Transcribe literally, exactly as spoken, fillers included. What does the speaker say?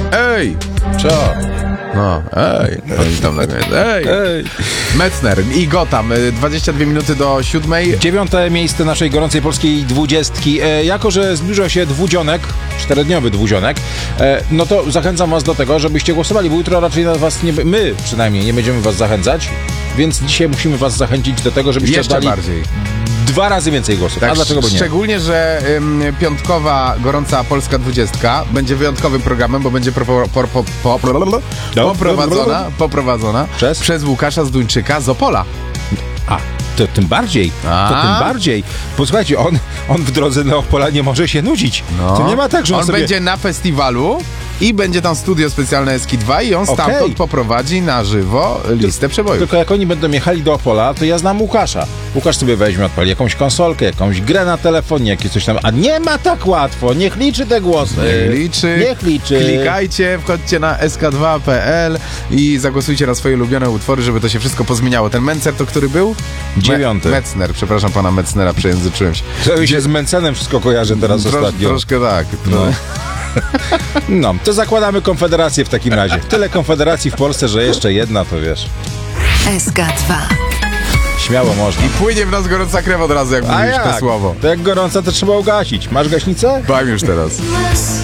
Ej! Co? No, ej, oni tam na koniec, ej, Ej. Metzner i Gotham, dwadzieścia dwie minuty do siódmej. Dziewiąte miejsce naszej gorącej polskiej dwudziestki. E, jako, że zbliża się dwudzionek, czterodniowy dwudzionek, e, no to zachęcam was do tego, żebyście głosowali, bo jutro raczej na was nie... My przynajmniej nie będziemy was zachęcać, więc dzisiaj musimy was zachęcić do tego, żebyście Jeszcze oddali bardziej. dwa razy więcej głosów. Tak, A dlaczego by nie? Szczególnie, że ym, piątkowa gorąca polska dwudziestka będzie wyjątkowym programem, bo będzie pro, po, po, po, po, poprowadzona, poprowadzona Przez? przez Łukasza Zduńczyka z Opola. A, to tym bardziej, A? to tym bardziej. Posłuchajcie, on, on w drodze na Opola nie może się nudzić. No. To nie ma tak, że on, on sobie... będzie na festiwalu i będzie tam studio specjalne Eski dwa i on stamtąd Okej. poprowadzi na żywo listę przebojów. Tylko jak oni będą jechali do Opola, to ja znam Łukasza. Łukasz sobie weźmie, odpali jakąś konsolkę, jakąś grę na telefonie, jakieś coś tam. A nie ma tak łatwo. Niech liczy te głosy. Niech liczy. Niech liczy. Klikajcie, wchodźcie na S K dwa kropka P L i zagłosujcie na swoje ulubione utwory, żeby to się wszystko pozmieniało. Ten Mencer to który był? Dziewiąty. Me- Metzner, przepraszam pana Metznera, przejęzyczyłem się. To mi się z Mencenem wszystko kojarzy teraz Trosz, ostatnio. troszkę tak. No. No, to zakładamy Konfederację w takim razie. Tyle Konfederacji w Polsce, że jeszcze jedna, to wiesz. S K dwa. Śmiało można. I płynie w nas gorąca krew od razu, jak A mówisz to jak? słowo. To jak gorąca, to trzeba ugasić. Masz gaśnicę? Bam już teraz.